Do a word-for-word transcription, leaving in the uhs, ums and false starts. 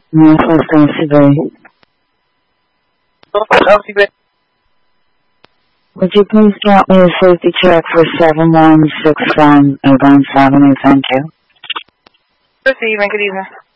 Northwest L C B. Northwest L C B. Would you please get me a safety check for seven one six one Avon Avenue? Thank you. Good evening, good evening.